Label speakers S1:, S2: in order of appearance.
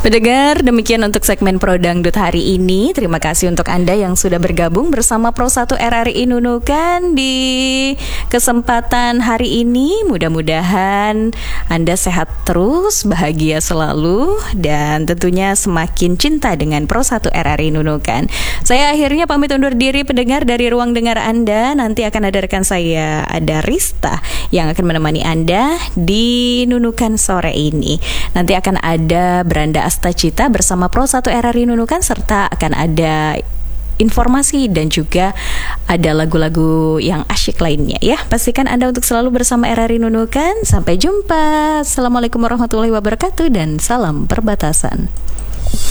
S1: Pendengar, demikian untuk segmen Pro Dangdut hari ini. Terima kasih untuk Anda yang sudah bergabung bersama Pro 1 RRI Nunukan di kesempatan hari ini. Mudah-mudahan Anda sehat terus, bahagia selalu, dan tentunya semakin cinta dengan Pro 1 RRI Nunukan. Saya akhirnya pamit undur diri pendengar dari ruang dengar Anda. Nanti akan ada rekan saya, ada Rista, yang akan menemani Anda di Nunukan sore ini. Nanti akan ada Beranda Astacita bersama Pro 1 RRI Nunukan, serta akan ada informasi dan juga ada lagu-lagu yang asyik lainnya ya. Pastikan Anda untuk selalu bersama RRI Nunukan. Sampai jumpa. Assalamualaikum warahmatullahi wabarakatuh dan salam perbatasan.